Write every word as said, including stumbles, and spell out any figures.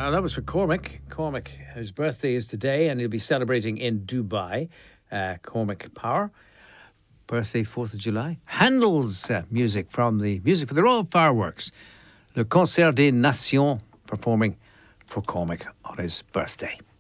Uh, that was for Cormac. Cormac, whose birthday is today, and he'll be celebrating in Dubai. Uh, Cormac Power. Birthday, fourth of July. Handel's uh, music from the Music for the Royal Fireworks. Le Concert des Nations performing for Cormac on his birthday.